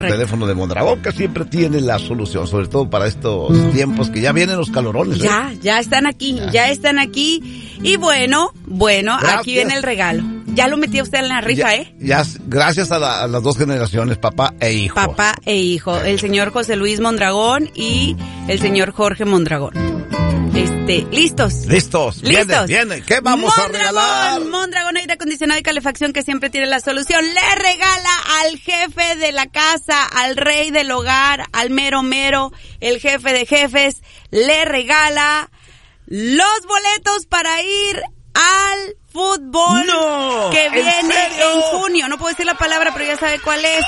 Teléfono de Mondragón, que siempre tiene la solución, sobre todo para estos tiempos que ya vienen los calorones. Ya están aquí. Y bueno, gracias. Aquí viene el regalo. Ya lo metí usted en la rifa, Ya, gracias a las dos generaciones, papá e hijo. Papá e hijo, el señor José Luis Mondragón y el señor Jorge Mondragón. ¿Listos? Viene. ¿Qué vamos a regalar? Mondragón aire acondicionado y calefacción, que siempre tiene la solución. Le regala al jefe de la casa, al rey del hogar, al mero, el jefe de jefes, le regala los boletos para ir al fútbol que viene en junio. No puedo decir la palabra, pero ya sabe cuál es.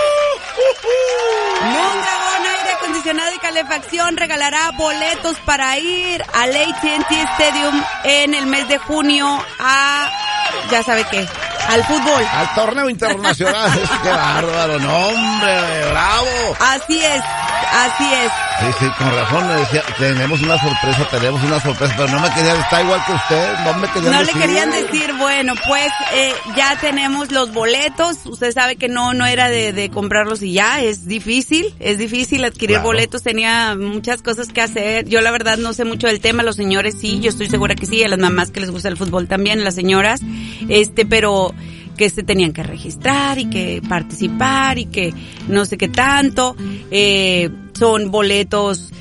Mondragón aire acondicionado y calefacción regalará boletos para ir al AT&T Stadium en el mes de junio ya sabe qué, al fútbol. Al torneo internacional. ¡Qué bárbaro! ¡No, hombre! ¡Bravo! Así es. Sí, con razón me decía, tenemos una sorpresa, pero no me querían, está igual que usted, no le querían decir. Bueno, pues ya tenemos los boletos. Usted sabe que no era de comprarlos y ya, es difícil adquirir boletos, tenía muchas cosas que hacer. Yo la verdad no sé mucho del tema, los señores sí, yo estoy segura que sí, a las mamás que les gusta el fútbol también, las señoras, pero que se tenían que registrar y que participar y que no sé qué tanto. Son boletos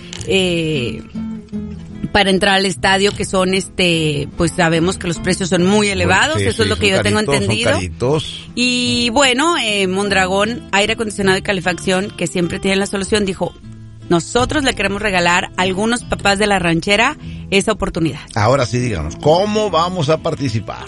para entrar al estadio que son pues sabemos que los precios son muy elevados, sí, eso es lo que yo tengo entendido. Y bueno, Mondragón aire acondicionado y calefacción, que siempre tiene la solución, dijo: nosotros le queremos regalar a algunos papás de la ranchera esa oportunidad. Ahora sí, díganos, ¿cómo vamos a participar?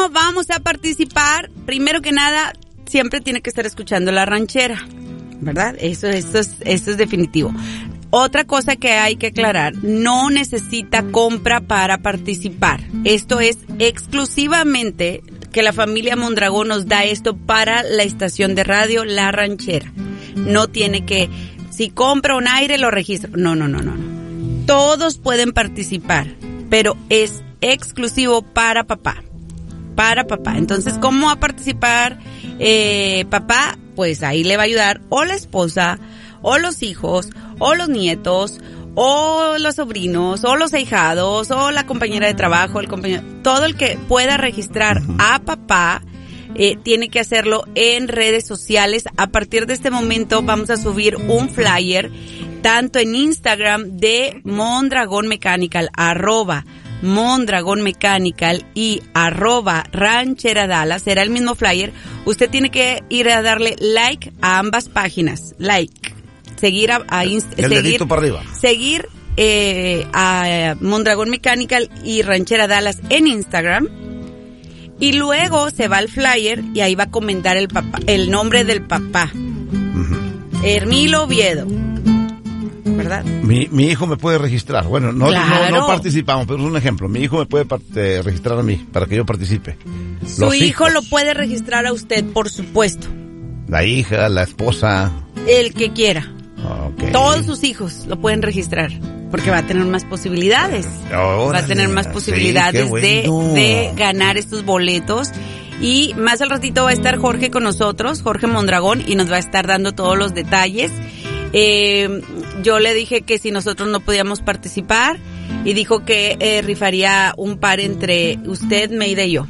Primero que nada, siempre tiene que estar escuchando la ranchera, ¿verdad? Eso es definitivo. Otra cosa que hay que aclarar, no necesita compra para participar. Esto es exclusivamente que la familia Mondragón nos da esto para la estación de radio La Ranchera. No tiene que, si compra un aire lo registro. No. Todos pueden participar, pero es exclusivo para papá. Entonces, ¿cómo va a participar papá? Pues ahí le va a ayudar o la esposa, o los hijos, o los nietos, o los sobrinos, o los ahijados, o la compañera de trabajo, el compañero, todo el que pueda registrar a papá. Tiene que hacerlo en redes sociales. A partir de este momento vamos a subir un flyer tanto en Instagram de Mondragón Mechanical, @Mondragón Mechanical y @Ranchera Dallas. Será el mismo flyer. Usted tiene que ir a darle like a ambas páginas. Seguir dedito para arriba. Seguir a Mondragón Mechanical y Ranchera Dallas en Instagram. Y luego se va al flyer y ahí va a comentar el nombre del papá. Hermilo Oviedo. ¿Verdad? Mi hijo me puede registrar. Bueno, no participamos, pero es un ejemplo. Mi hijo me puede registrar a mí para que yo participe. Su hijo lo puede registrar a usted, por supuesto. La hija, la esposa. El que quiera. Okay. Todos sus hijos lo pueden registrar. Porque va a tener más posibilidades. Va a tener más posibilidades de ganar estos boletos. Y más al ratito va a estar Jorge con nosotros, Jorge Mondragón, y nos va a estar dando todos los detalles. Yo le dije que si nosotros no podíamos participar, y dijo que rifaría un par entre usted, Meida y yo.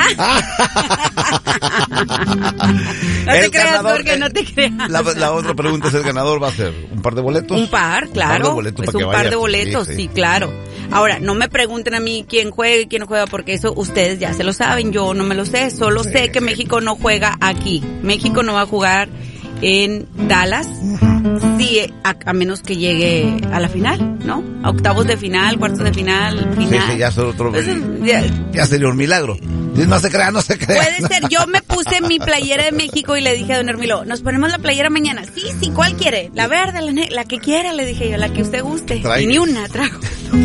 No te creas, Jorge, no te creas. La otra pregunta es, ¿el ganador va a ser un par de boletos? Un par, claro. Es un par de boletos, sí, claro. Ahora, no me pregunten a mí quién juega y quién no juega, porque eso ustedes ya se lo saben, yo no me lo sé. Solo sé que México no juega aquí. México no va a jugar en Dallas, sí, a menos que llegue a la final, ¿no? A octavos de final, cuartos de final. Sí, ya es otro. Ya sería un milagro. No se crea. Puede ser. Yo me puse mi playera de México y le dije a don Hermilo, nos ponemos la playera mañana. Sí, ¿cuál quiere? La verde, la que quiera, le dije yo, la que usted guste. Y ni una trajo.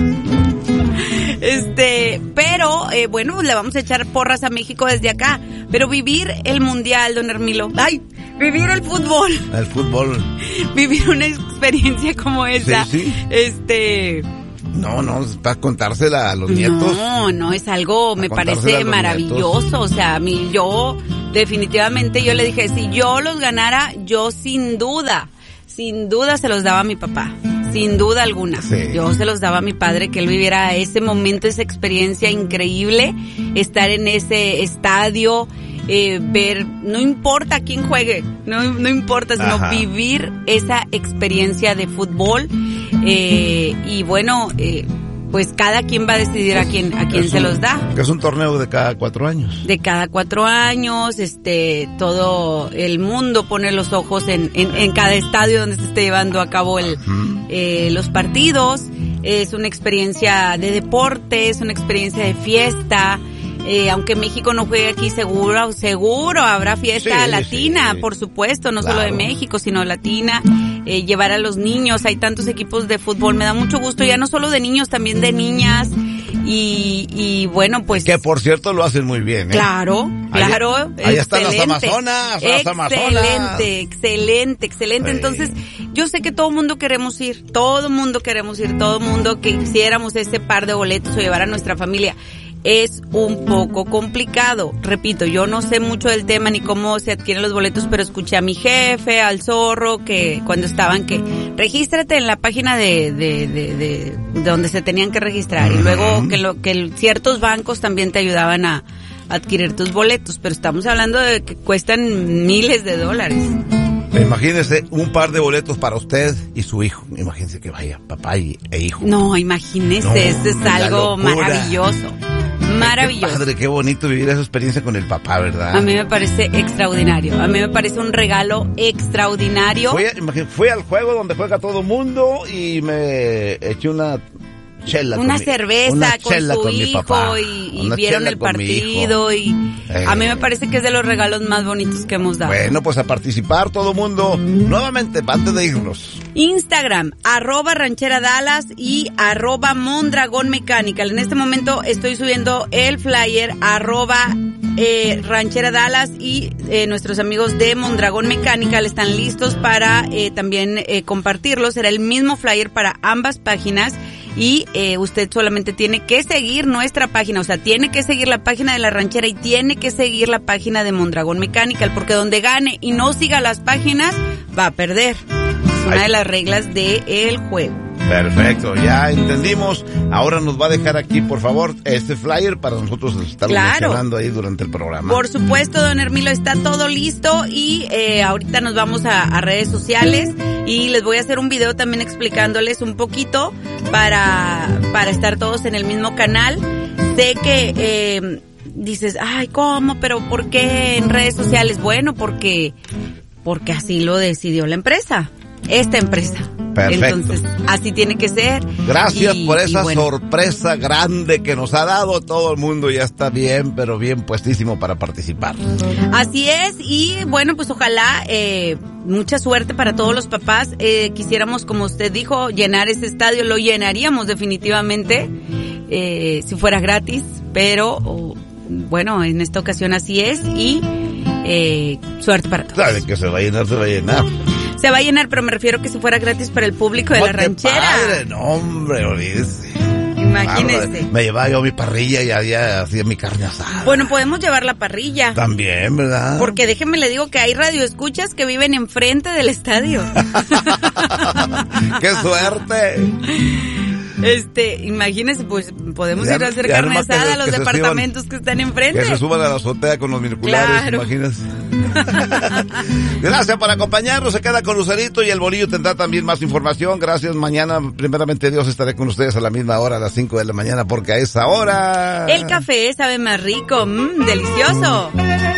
Pero, bueno, le vamos a echar porras a México desde acá. Pero vivir el mundial, don Hermilo. Vivir el fútbol. Vivir una experiencia como esa. Sí. No, es para contársela a los nietos. No, es algo, me parece maravilloso. O sea, yo definitivamente yo le dije, si yo los ganara, yo sin duda se los daba a mi papá. Sin duda alguna. Sí. Yo se los daba a mi padre, que él viviera ese momento, esa experiencia increíble, estar en ese estadio, ver, no importa quién juegue, no importa, sino vivir esa experiencia de fútbol. Y bueno, pues cada quien va a decidir a quién se los da. Que es un torneo de cada 4 años. De cada 4 años, todo el mundo pone los ojos en cada estadio donde se esté llevando a cabo los partidos. Es una experiencia de deporte, es una experiencia de fiesta. Aunque México no juegue aquí, seguro habrá fiesta latina, por supuesto, no solo de México, sino latina. Llevar a los niños, hay tantos equipos de fútbol, me da mucho gusto, ya no solo de niños, también de niñas. Y bueno, pues... Que por cierto lo hacen muy bien, ¿eh? Claro. Ahí están las Amazonas. Excelente. Sí. Entonces, yo sé que todo el mundo queremos ir, todo el mundo quisiéramos ese par de boletos o llevar a nuestra familia. Es un poco complicado. Repito, yo no sé mucho del tema ni cómo se adquieren los boletos, pero escuché a mi jefe, al zorro, que cuando estaban que regístrate en la página de donde se tenían que registrar, y luego que ciertos bancos también te ayudaban a adquirir tus boletos, pero estamos hablando de que cuestan miles de dólares. Imagínese un par de boletos para usted y su hijo. Imagínese que vaya papá e hijo. No, imagínese, esto es algo maravilloso. Maravilloso. Qué padre, qué bonito vivir esa experiencia con el papá, ¿verdad? A mí me parece extraordinario. A mí me parece un regalo extraordinario. Fui al juego donde juega todo mundo y me eché una cerveza con su hijo y vieron el partido y a mí me parece que es de los regalos más bonitos que hemos dado. Bueno, pues a participar todo mundo. Nuevamente, antes de irnos, Instagram, @rancheradallas y @mondragonmechanical. En este momento estoy subiendo el flyer @rancheradallas y nuestros amigos de Mondragón Mechanical están listos para también compartirlo. Será el mismo flyer para ambas páginas. Y usted solamente tiene que seguir nuestra página, o sea, tiene que seguir la página de La Ranchera y tiene que seguir la página de Mondragón Mechanical, porque donde gane y no siga las páginas, va a perder. Es una de las reglas del juego. Perfecto, ya entendimos. Ahora nos va a dejar aquí, por favor, este flyer para nosotros estarlo mencionando ahí durante el programa. Por supuesto, don Hermilo, está todo listo y ahorita nos vamos a redes sociales y les voy a hacer un video también explicándoles un poquito para estar todos en el mismo canal. Sé que dices, ay, ¿cómo? ¿Pero por qué en redes sociales? Bueno, porque así lo decidió la empresa. Esta empresa. Perfecto. Entonces, así tiene que ser. Gracias por esa sorpresa grande que nos ha dado. Todo el mundo ya está bien, pero bien puestísimo para participar. Así es, y bueno, pues ojalá mucha suerte para todos los papás. Quisiéramos, como usted dijo, llenar ese estadio. Lo llenaríamos definitivamente si fuera gratis, pero bueno, en esta ocasión así es y suerte para todos. Sabe que se va a llenar, se va a llenar. Se va a llenar, pero me refiero que si fuera gratis para el público de La Ranchera. Padre, no, hombre, olvídese. Imagínese. Me llevaba yo mi parrilla y ya hacía mi carne asada. Bueno, podemos llevar la parrilla. También, ¿verdad? Porque déjenme le digo que hay radioescuchas que viven enfrente del estadio. ¡Qué suerte! Imagínese, pues podemos ir a hacer carne asada a los departamentos que están enfrente. Que se suban a la azotea con los binoculares, claro. Imagínese. Gracias por acompañarnos. Se queda con Lucerito y el Bolillo tendrá también más información. Gracias. Mañana, primeramente Dios, estaré con ustedes a la misma hora, a las 5 de la mañana, porque a esa hora el café sabe más rico, delicioso.